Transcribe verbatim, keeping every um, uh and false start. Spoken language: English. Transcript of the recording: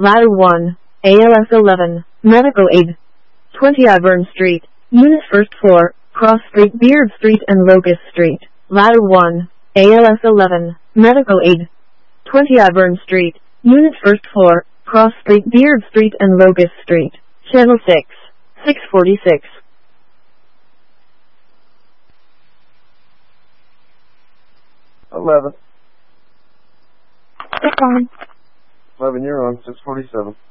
Ladder one, A L S eleven, Medical Aid. twenty Iburn Street, Unit first floor, Cross Street, Beard Street and Locust Street. Ladder one, A L S eleven, Medical Aid. twenty Iburn Street, Unit first floor, Cross Street, Beard Street and Locust Street. Channel six, six forty-six. Eleven. Six on. Eleven, you're on. six forty-seven.